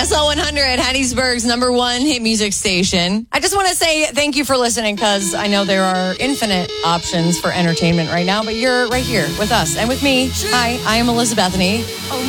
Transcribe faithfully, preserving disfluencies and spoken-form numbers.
S L one hundred, Hattiesburg's number one hit music station. I just want to say thank you for listening because I know there are infinite options for entertainment right now, but you're right here with us and with me. Hi, I am Elizabethany.